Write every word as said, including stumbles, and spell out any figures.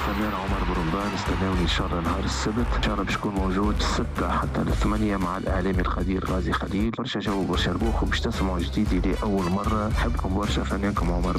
الفنان عمر برمضان. استنوني ان شاء الله نهار السبت، ان شاء الله باش نكون موجود الستة حتى الثمانية مع الاعلامي القدير غازي خليل. برشا جو برشا ربوخ وباش تسمعوا جديدي لاول مره. نحبكم برشا، فنانكم عمر.